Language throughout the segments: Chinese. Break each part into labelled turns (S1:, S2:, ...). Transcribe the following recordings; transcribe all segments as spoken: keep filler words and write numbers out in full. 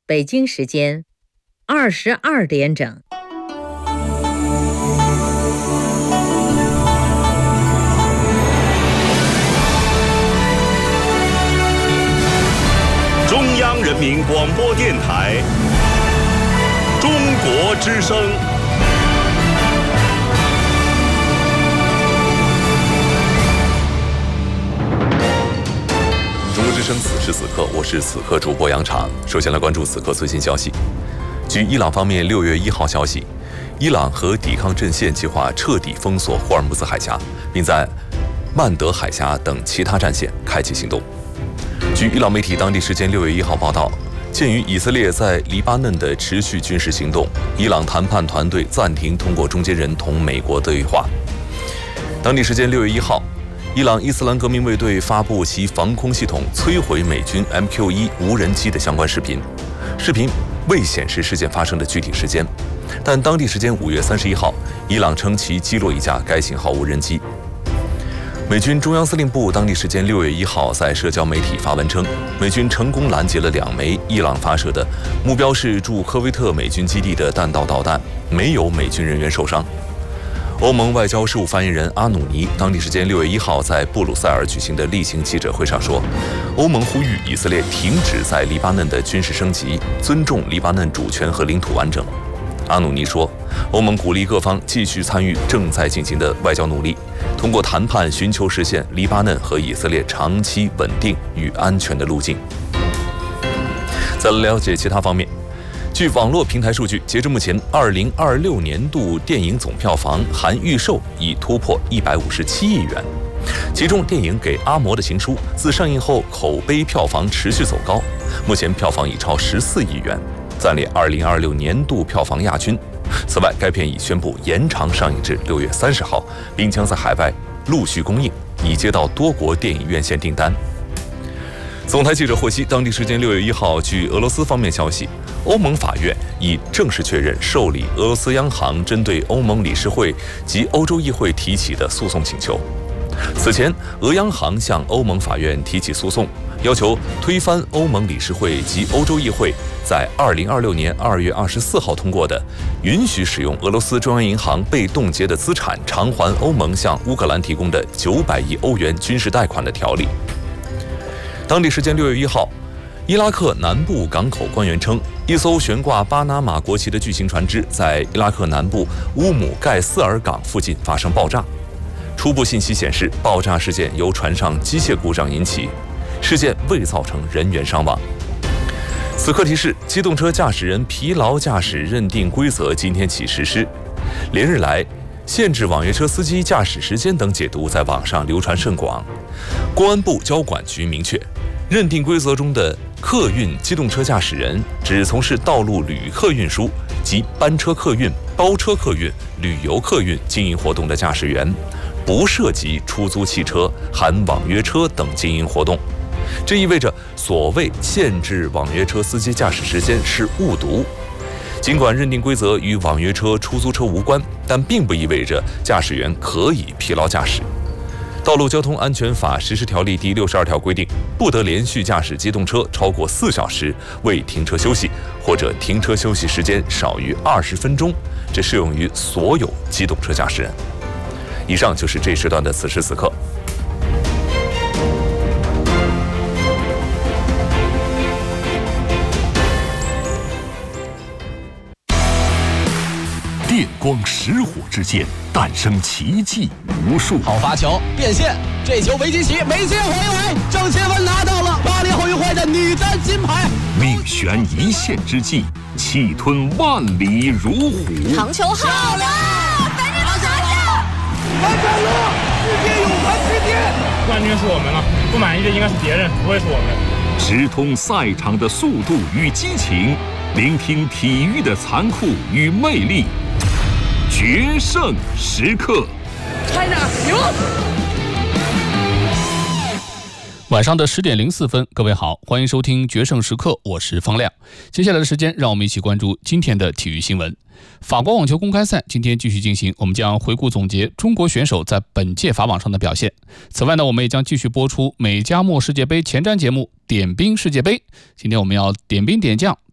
S1: 北京时间二十二点整。
S2: 中央人民广播电台中国之声。
S3: 中国之声，此时此刻，我是此刻主播杨常。首先来关注此刻最新消息。据伊朗方面六月一号消息，伊朗和抵抗阵线计划彻底封锁霍尔木兹海峡，并在曼德海峡等其他战线开启行动。据伊朗媒体当地时间六月一号报道，鉴于以色列在黎巴嫩的持续军事行动，伊朗谈判团队暂停通过中间人同美国对话。当地时间六月一号，伊朗伊斯兰革命卫队发布其防空系统摧毁美军 M Q 一 无人机的相关视频，视频未显示事件发生的具体时间，但当地时间五月三十一号，伊朗称其击落一架该型号无人机。美军中央司令部当地时间六月一号在社交媒体发文称，美军成功拦截了两枚伊朗发射的目标是驻科威特美军基地的弹道导弹，没有美军人员受伤。欧盟外交事务发言人阿努尼当地时间六月一号在布鲁塞尔举行的例行记者会上说，欧盟呼吁以色列停止在黎巴嫩的军事升级，尊重黎巴嫩主权和领土完整。阿努尼说，欧盟鼓励各方继续参与正在进行的外交努力，通过谈判寻求实现黎巴嫩和以色列长期稳定与安全的路径。再来了解其他方面。据网络平台数据，截至目前，二零二六年度电影总票房含预售已突破一百五十七亿元，其中电影《给阿嬷的情书》自上映后口碑票房持续走高，目前票房已超十四亿元，暂列二零二六年度票房亚军。此外，该片已宣布延长上映至六月三十号，并将在海外陆续公映，已接到多国电影院线订单。总台记者获悉，当地时间六月一号，据俄罗斯方面消息，欧盟法院已正式确认受理俄罗斯央行针对欧盟理事会及欧洲议会提起的诉讼请求。此前，俄央行向欧盟法院提起诉讼，要求推翻欧盟理事会及欧洲议会在二零二六年二月二十四号通过的允许使用俄罗斯中央银行被冻结的资产偿还欧盟向乌克兰提供的九百亿欧元军事贷款的条例。当地时间六月一号，伊拉克南部港口官员称，一艘悬挂巴拿马国旗的巨型船只在伊拉克南部乌姆盖斯尔港附近发生爆炸。初步信息显示，爆炸事件由船上机械故障引起，事件未造成人员伤亡。此刻提示：机动车驾驶人疲劳驾驶认定规则今天起实施。连日来，限制网约车司机驾驶时间等解读在网上流传甚广。公安部交管局明确，认定规则中的客运机动车驾驶人指从事道路旅客运输及班车客运、包车客运、旅游客运经营活动的驾驶员，不涉及出租汽车、含网约车等经营活动。这意味着所谓限制网约车司机驾驶时间是误读。尽管认定规则与网约车、出租车无关，但并不意味着驾驶员可以疲劳驾驶。道路交通安全法实施条例第六十二条规定，不得连续驾驶机动车超过四小时未停车休息，或者停车休息时间少于二十分钟，这适用于所有机动车驾驶人。以上就是这一时段的此时此刻。
S4: 电光石火之间诞生奇迹无数。
S5: 好发球变线，这球维基奇没接回来，郑钦文拿到了巴黎奥运会的女单金牌。
S4: 命悬一线之际，气吞万里如虎。
S6: 长球好了，反正拿下！
S7: 完成了世界泳坛之巅，
S8: 冠军是我们了，不满意的应该是别人，不会是我们。
S4: 直通赛场的速度与激情，聆听体育的残酷与魅力。决胜时刻
S7: ，China 赢！
S9: 晚上的十点零四分，各位好，欢迎收听决胜时刻，我是方亮。接下来的时间，让我们一起关注今天的体育新闻。法国网球公开赛今天继续进行，我们将回顾总结中国选手在本届法网上的表现。此外呢，我们也将继续播出美加墨世界杯前瞻节目点兵世界杯。今天我们要点兵点将，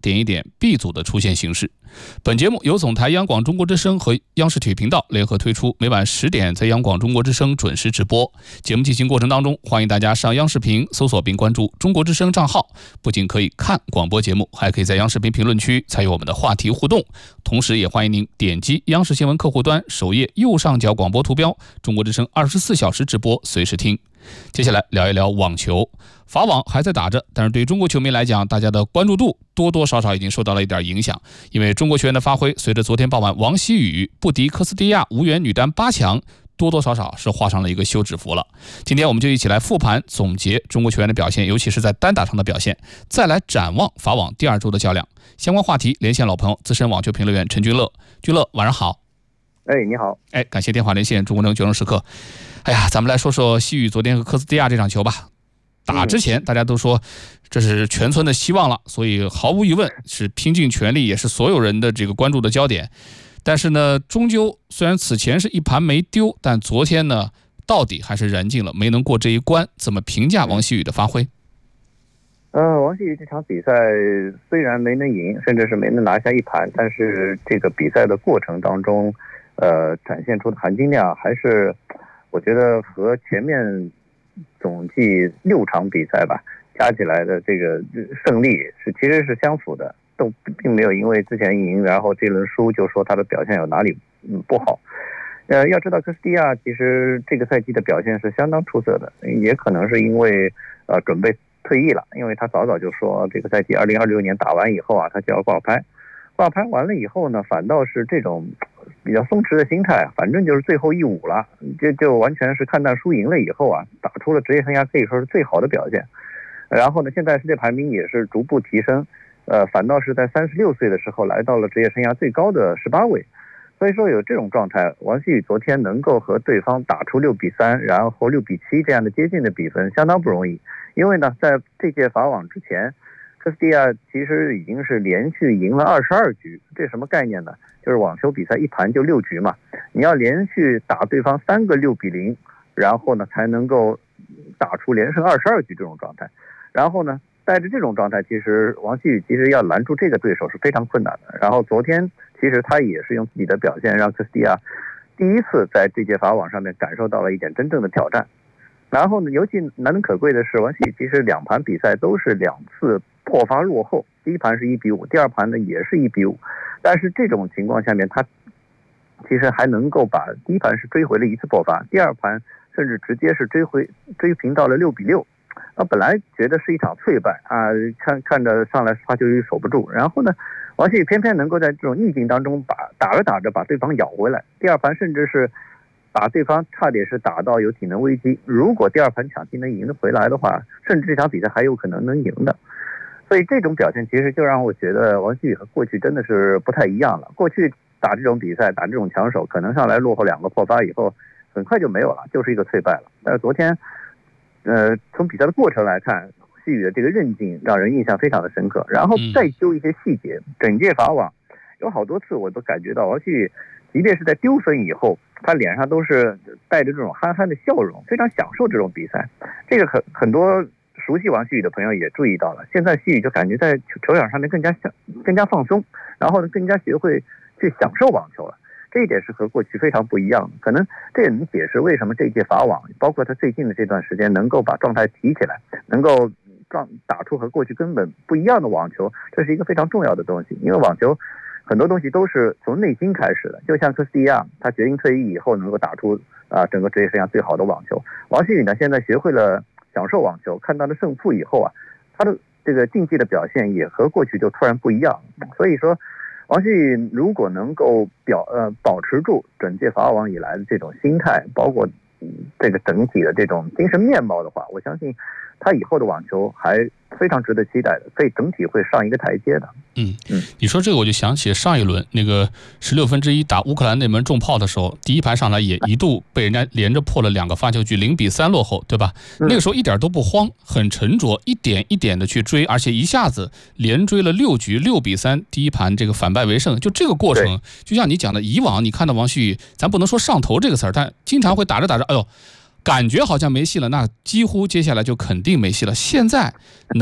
S9: 点一点 B 组的出现形式。本节目由总台央广中国之声和央视体育频道联合推出，每晚十点在央广中国之声准时直播。节目进行过程当中，欢迎大家上央视频搜索并关注中国之声账号，不仅可以看广播节目，还可以在央视频评论区参与我们的话题互动。同时也欢迎您点击央视新闻客户端首页右上角广播图标，中国之声二十四小时直播，随时听。接下来聊一聊网球，法网还在打着，但是对于中国球迷来讲，大家的关注度多多少少已经受到了一点影响，因为中国球员的发挥随着昨天傍晚王希雨不敌科斯蒂亚无缘女单八强，多多少少是画上了一个休止符了。今天我们就一起来复盘总结中国球员的表现，尤其是在单打上的表现，再来展望法网第二周的较量。相关话题连线老朋友资深网球评论员陈君乐。君乐晚上好。
S10: 哎，你好。
S9: 哎，感谢电话连线中国能决胜时刻。哎呀，咱们来说说希雨昨天和科斯蒂亚这场球吧。打之前大家都说这是全村的希望了，所以毫无疑问是拼尽全力，也是所有人的这个关注的焦点。但是呢，终究虽然此前是一盘没丢，但昨天呢到底还是燃尽了，没能过这一关。怎么评价王希雨的发挥？
S10: 呃，王希雨这场比赛虽然没能赢，甚至是没能拿下一盘，但是这个比赛的过程当中，呃，展现出的含金量还是我觉得和前面总计六场比赛吧加起来的这个胜利是其实是相符的，都并没有因为之前赢然后这轮输就说他的表现有哪里嗯不好。呃，要知道科斯蒂亚其实这个赛季的表现是相当出色的，也可能是因为呃准备退役了，因为他早早就说这个赛季二零二六年打完以后啊，他就要挂牌。挂牌完了以后呢，反倒是这种比较松弛的心态，反正就是最后一舞了，就就完全是看淡输赢了以后啊，打出了职业生涯可以说是最好的表现。然后呢，现在世界排名也是逐步提升，呃，反倒是在三十六岁的时候来到了职业生涯最高的十八位。所以说有这种状态，王希雨昨天能够和对方打出六比三，然后六比七这样的接近的比分，相当不容易。因为呢，在这届法网之前，科斯蒂亚其实已经是连续赢了二十二局，这什么概念呢？就是网球比赛一盘就六局嘛，你要连续打对方三个六比零，然后呢才能够打出连胜二十二局这种状态。然后呢，带着这种状态，其实王希雨其实要拦住这个对手是非常困难的。然后昨天其实他也是用自己的表现让科斯蒂亚第一次在这届法网上面感受到了一点真正的挑战。然后呢，尤其难能可贵的是，王希雨其实两盘比赛都是两次破发落后，第一盘是一比五，第二盘呢也是一比五，但是这种情况下面，他其实还能够把第一盘是追回了一次破发，第二盘甚至直接是追回追平到了六比六。啊，本来觉得是一场脆败啊，看看着上来发球率守不住，然后呢，王希雨偏偏能够在这种逆境当中把打着打着把对方咬回来，第二盘甚至是把对方差点是打到有体能危机，如果第二盘抢七能赢得回来的话，甚至这场比赛还有可能能赢的。所以这种表现其实就让我觉得王希雨和过去真的是不太一样了。过去打这种比赛打这种强手，可能上来落后两个破发以后很快就没有了，就是一个脆败了。但是昨天呃，从比赛的过程来看，希雨的这个韧劲让人印象非常的深刻。然后再揪一些细节，整届法网有好多次我都感觉到王希雨即便是在丢分以后，他脸上都是带着这种憨憨的笑容，非常享受这种比赛。这个很很多熟悉王希雨的朋友也注意到了，现在希雨就感觉在球场上面更加更加放松，然后呢更加学会去享受网球了。这一点是和过去非常不一样的，可能这也能解释为什么这一届法网，包括他最近的这段时间能够把状态提起来，能够打出和过去根本不一样的网球，这是一个非常重要的东西。因为网球很多东西都是从内心开始的，就像科斯蒂亚，他决定退役以后能够打出啊、呃、整个职业生涯最好的网球。王希雨呢，现在学会了享受网球，看到了胜负以后啊，他的这个竞技的表现也和过去就突然不一样。所以说，王希雨如果能够表呃保持住整届法网以来的这种心态，包括、嗯、这个整体的这种精神面貌的话，我相信他以后的网球还非常值得期待的，所以整体会上一个台阶的。
S9: 嗯嗯，你说这个我就想起上一轮那个十六分之一打乌克兰那门重炮的时候，第一盘上来也一度被人家连着破了两个发球局，零比三落后，对吧？嗯、那个时候一点都不慌，很沉着，一点一点的去追，而且一下子连追了六局，六比三，第一盘这个反败为胜。就这个过程，就像你讲的，以往你看到王希雨，咱不能说上头这个词儿，但经常会打着打着，哎呦。感觉好像没戏了，那几乎接下来就肯定没戏了。现在能